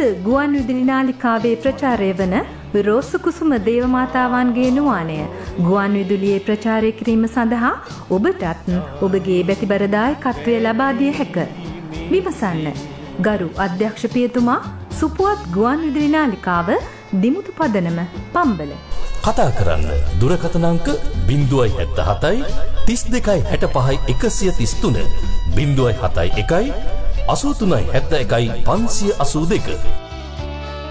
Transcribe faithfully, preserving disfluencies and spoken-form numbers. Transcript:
ගුවන් විදුලි නාලිකාවේ ප්‍රචාරය වන රෝස කුසුම දේවමාතාවන්ගේ නුවාණය ගුවන් විදුලියේ ප්‍රචාරය කිරීම සඳහා ඔබටත් ඔබගේ බැතිබර දායකත්වය ලබා දිය හැක. විමසන්න. ගරු අධ්‍යක්ෂ පියතුමා, සුපුවත් ගුවන් විදුලි නාලිකාව, දිමුතු පදනම, පම්බල. කතා කරන්න දුරකථන අංක ज़ीरो सात सात तीस दो साठ पाँच एक सौ तीस तीन ज़ीरो सात एक, अस्सी तीन सात एक पाँच अस्सी दो.